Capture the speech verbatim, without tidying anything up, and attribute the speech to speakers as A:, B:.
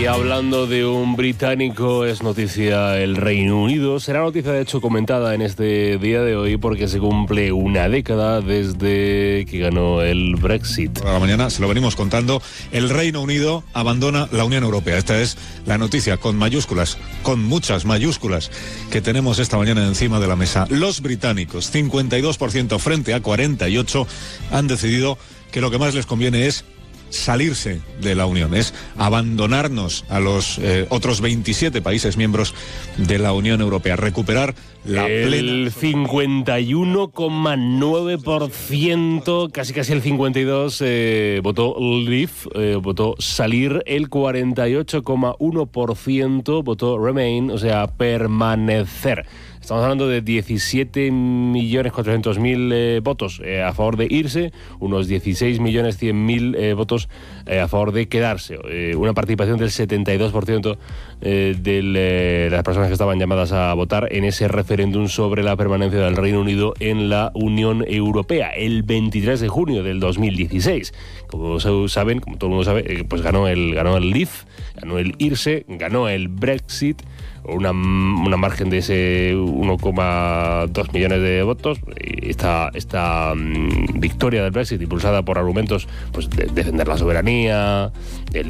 A: hablando de un británico, es noticia el Reino Unido. Será noticia, de hecho, comentada en este día de hoy porque se cumple una década desde que ganó el Brexit.
B: Por la mañana se lo venimos contando. El Reino Unido abandona la Unión Europea. Esta es la noticia con mayúsculas, con muchas mayúsculas, que tenemos esta mañana encima de la mesa. Los británicos, cincuenta y dos por ciento frente a cuarenta y ocho por ciento, han decidido que lo que más les conviene es salirse de la Unión, es abandonarnos a los eh, otros veintisiete países miembros de la Unión Europea, recuperar la plena...
A: El cincuenta y uno coma nueve por ciento, casi casi el cincuenta y dos por ciento, eh, votó Leave, eh, votó salir. El cuarenta y ocho coma uno por ciento votó Remain, o sea, permanecer. Estamos hablando de diecisiete millones cuatrocientos mil eh, votos eh, a favor de irse, unos dieciséis millones cien mil eh, votos eh, a favor de quedarse. Eh, una participación del setenta y dos por ciento eh, del, eh, de las personas que estaban llamadas a votar en ese referéndum sobre la permanencia del Reino Unido en la Unión Europea, el veintitrés de junio del dos mil dieciséis. Como saben, como todo el mundo sabe, eh, pues ganó el, ganó el Leave, ganó el irse, ganó el Brexit, una, una margen de ese uno coma dos millones de votos. Esta, esta um, victoria del Brexit, impulsada por argumentos pues, de defender la soberanía, el